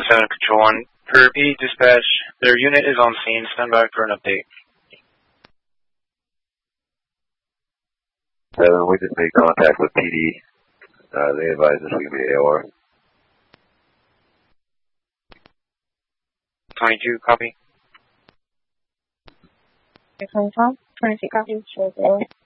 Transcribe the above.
7 Control 1. Per B dispatch, their unit is on scene. Stand by for an update. 7, we just made contact with PD. They advised us we can be AOR. 22, copy. 24, 26, copy.